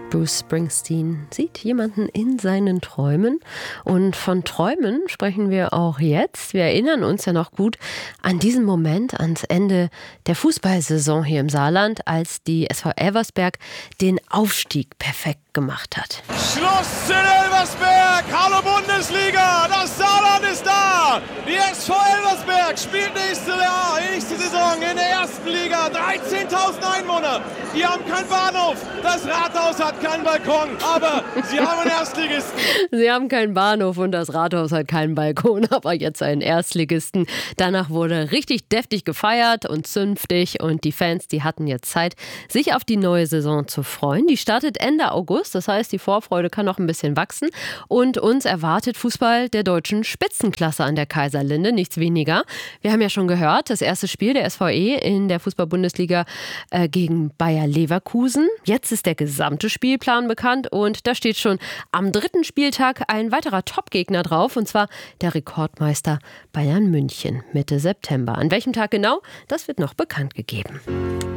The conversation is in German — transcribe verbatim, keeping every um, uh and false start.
Bruce Springsteen sieht jemanden in seinen Träumen. Und von Träumen sprechen wir auch jetzt. Wir erinnern uns ja noch gut an diesen Moment, ans Ende der Fußballsaison hier im Saarland, als die S V Elversberg den Aufstieg perfekt gemacht hat. Schluss in Elversberg! Hallo Bundesliga! Das Saarland ist da! Die S V Elversberg spielt nächste, Jahr, nächste Saison in der ersten Liga. dreizehntausend Einwohner. Die haben keinen Bahnhof. Das Rathaus hat keinen Balkon. Aber sie haben einen Erstligisten. Sie haben keinen Bahnhof und das Rathaus hat keinen Balkon, aber jetzt einen Erstligisten. Danach wurde richtig deftig gefeiert und zünftig und die Fans, die hatten jetzt Zeit, sich auf die neue Saison zu freuen. Die startet Ende August, das heißt, die Vorfreude kann noch ein bisschen wachsen und uns erwartet Fußball der deutschen Spitzenklasse an der Kaiserlinde, nichts weniger. Wir haben ja schon gehört, das erste Spiel der S V E in der Fußball-Bundesliga äh, gegen Bayer Leverkusen. Jetzt ist der gesamte Spielplan bekannt und da steht schon am dritten Spieltag ein weiterer Top-Gegner drauf, und zwar der Rekordmeister Bayern München Mitte September. An welchem Tag genau, das wird noch bekannt gegeben.